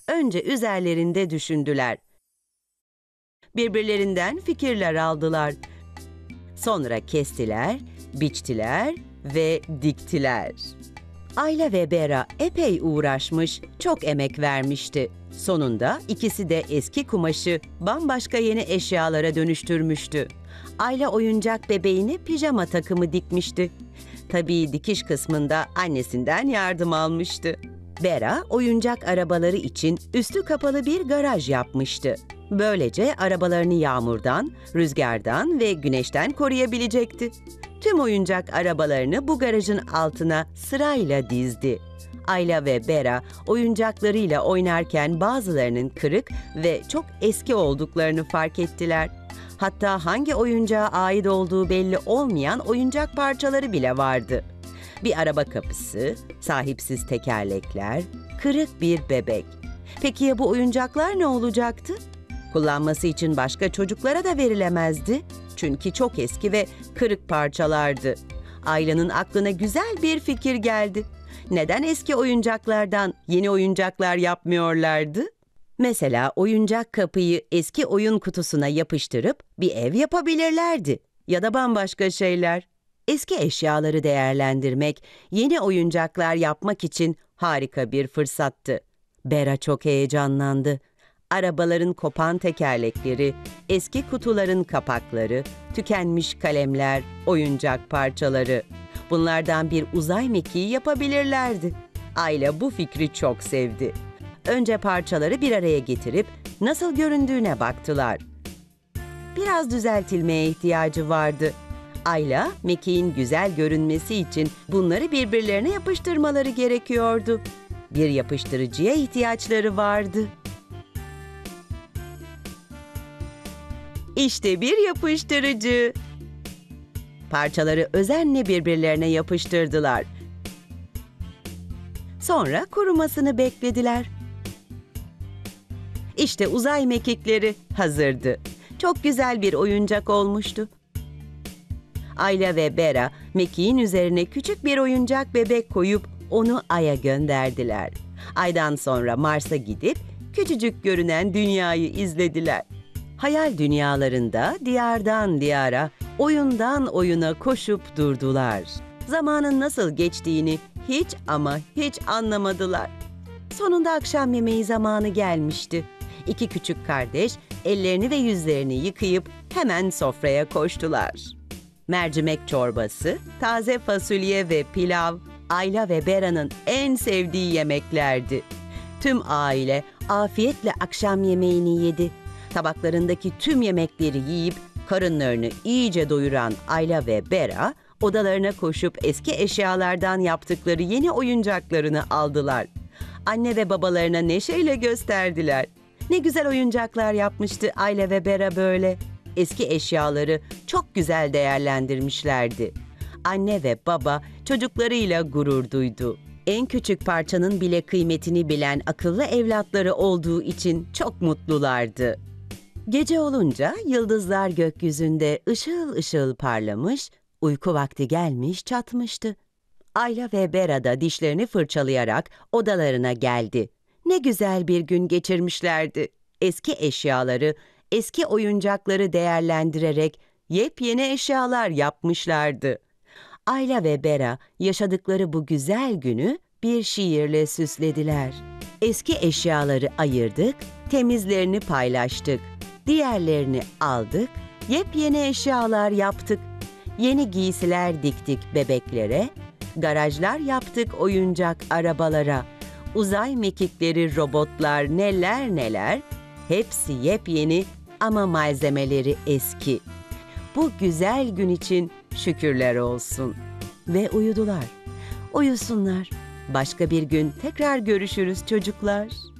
önce üzerlerinde düşündüler. Birbirlerinden fikirler aldılar. Sonra kestiler, biçtiler ve diktiler. Ayla ve Bera epey uğraşmış, çok emek vermişti. Sonunda ikisi de eski kumaşı bambaşka yeni eşyalara dönüştürmüştü. Ayla oyuncak bebeğini pijama takımı dikmişti. Tabii dikiş kısmında annesinden yardım almıştı. Bera oyuncak arabaları için üstü kapalı bir garaj yapmıştı. Böylece arabalarını yağmurdan, rüzgardan ve güneşten koruyabilecekti. Tüm oyuncak arabalarını bu garajın altına sırayla dizdi. Ayla ve Bera oyuncaklarıyla oynarken bazılarının kırık ve çok eski olduklarını fark ettiler. Hatta hangi oyuncağa ait olduğu belli olmayan oyuncak parçaları bile vardı. Bir araba kapısı, sahipsiz tekerlekler, kırık bir bebek. Peki ya bu oyuncaklar ne olacaktı? Kullanması için başka çocuklara da verilemezdi. Çünkü çok eski ve kırık parçalardı. Ayla'nın aklına güzel bir fikir geldi. Neden eski oyuncaklardan yeni oyuncaklar yapmıyorlardı? Mesela oyuncak kapıyı eski oyun kutusuna yapıştırıp bir ev yapabilirlerdi. Ya da bambaşka şeyler. Eski eşyaları değerlendirmek, yeni oyuncaklar yapmak için harika bir fırsattı. Bera çok heyecanlandı. Arabaların kopan tekerlekleri, eski kutuların kapakları, tükenmiş kalemler, oyuncak parçaları. Bunlardan bir uzay mekiği yapabilirlerdi. Ayla bu fikri çok sevdi. Önce parçaları bir araya getirip nasıl göründüğüne baktılar. Biraz düzeltilmeye ihtiyacı vardı. Ayla, mekiğin güzel görünmesi için bunları birbirlerine yapıştırmaları gerekiyordu. Bir yapıştırıcıya ihtiyaçları vardı. İşte bir yapıştırıcı. Parçaları özenle birbirlerine yapıştırdılar. Sonra kurumasını beklediler. İşte uzay mekikleri hazırdı. Çok güzel bir oyuncak olmuştu. Ayla ve Bera, mekiğin üzerine küçük bir oyuncak bebek koyup onu Ay'a gönderdiler. Aydan sonra Mars'a gidip küçücük görünen dünyayı izlediler. Hayal dünyalarında diyardan diyara, oyundan oyuna koşup durdular. Zamanın nasıl geçtiğini hiç ama hiç anlamadılar. Sonunda akşam yemeği zamanı gelmişti. İki küçük kardeş ellerini ve yüzlerini yıkayıp hemen sofraya koştular. Mercimek çorbası, taze fasulye ve pilav, Ayla ve Bera'nın en sevdiği yemeklerdi. Tüm aile afiyetle akşam yemeğini yedi. Tabaklarındaki tüm yemekleri yiyip karınlarını iyice doyuran Ayla ve Bera, odalarına koşup eski eşyalardan yaptıkları yeni oyuncaklarını aldılar. Anne ve babalarına neşeyle gösterdiler. Ne güzel oyuncaklar yapmıştı Ayla ve Bera böyle. Eski eşyaları çok güzel değerlendirmişlerdi. Anne ve baba çocuklarıyla gurur duydu. En küçük parçanın bile kıymetini bilen akıllı evlatları olduğu için çok mutlulardı. Gece olunca yıldızlar gökyüzünde ışıl ışıl parlamış, uyku vakti gelmiş çatmıştı. Ayla ve Bera da dişlerini fırçalayarak odalarına geldi. Ne güzel bir gün geçirmişlerdi. Eski eşyaları, eski oyuncakları değerlendirerek yepyeni eşyalar yapmışlardı. Ayla ve Bera yaşadıkları bu güzel günü bir şiirle süslediler. Eski eşyaları ayırdık, temizlerini paylaştık. Diğerlerini aldık, yepyeni eşyalar yaptık. Yeni giysiler diktik bebeklere, garajlar yaptık oyuncak arabalara. Uzay mekikleri, robotlar, neler neler, hepsi yepyeni ama malzemeleri eski. Bu güzel gün için şükürler olsun. Ve uyudular. Uyusunlar. Başka bir gün tekrar görüşürüz çocuklar.